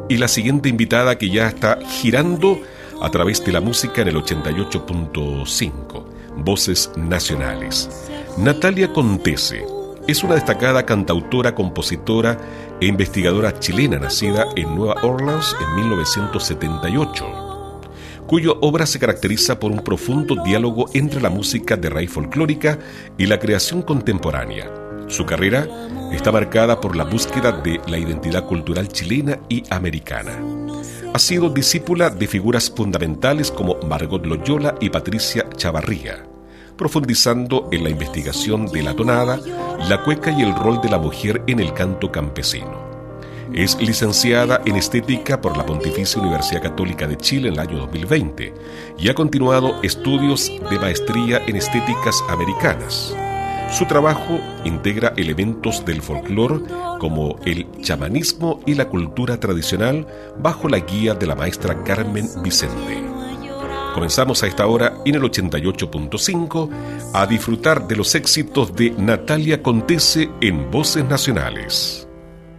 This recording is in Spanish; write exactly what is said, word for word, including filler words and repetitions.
y la siguiente invitada que ya está girando a través de la música en el ochenta y ocho punto cinco, Voces Nacionales. Natalia Contese es una destacada cantautora, compositora e investigadora chilena nacida en Nueva Orleans en mil novecientos setenta y ocho, cuya obra se caracteriza por un profundo diálogo entre la música de raíz folclórica y la creación contemporánea. Su carrera está marcada por la búsqueda de la identidad cultural chilena y americana. Ha sido discípula de figuras fundamentales como Margot Loyola y Patricia Chavarría, profundizando en la investigación de la tonada, la cueca y el rol de la mujer en el canto campesino. Es licenciada en Estética por la Pontificia Universidad Católica de Chile en el año dos mil veinte y ha continuado estudios de maestría en Estéticas Americanas. Su trabajo integra elementos del folclore como el chamanismo y la cultura tradicional bajo la guía de la maestra Carmen Vicente. Comenzamos a esta hora en el ochenta y ocho punto cinco a disfrutar de los éxitos de Natalia Contese en Voces Nacionales.